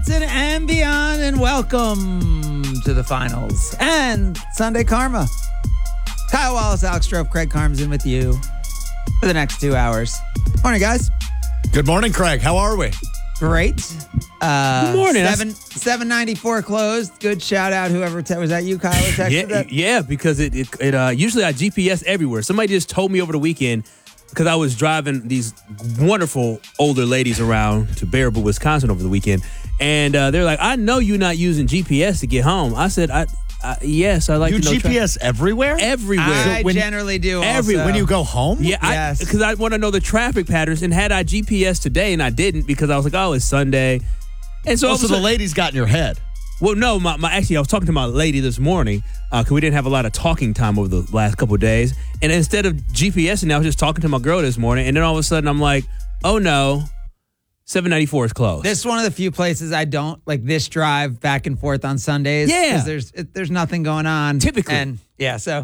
Wisconsin and beyond, and welcome to the finals and Sunday Karma. Kyle Wallace, Alex Strofe, Craig Karmazin with you for the next 2 hours. Morning, guys. Good morning, Craig. How are we? Great. Good morning. 794 closed. Good shout out. Whoever was that you, Kyle? Who texted that? Yeah, because it usually I GPS everywhere. Somebody just told me over the weekend because I was driving these wonderful older ladies around to Bearable, Wisconsin over the weekend, and they're like, "I know you're not using GPS to get home." I said, "Yes, I like you to know GPS everywhere. everywhere." I generally do. When you go home, Yeah, Yes. because I want to know the traffic patterns. And had I GPS today, and I didn't because I was like, "Oh, it's Sunday," and so Also, the ladies got in your head. Well, no, actually, I was talking to my lady this morning because we didn't have a lot of talking time over the last couple of days. And instead of GPSing, I was just talking to my girl this morning. And then all of a sudden, I'm like, oh, no, 794 is closed. This is one of the few places I don't like this drive back and forth on Sundays. Yeah. Because there's nothing going on. Typically. And yeah, so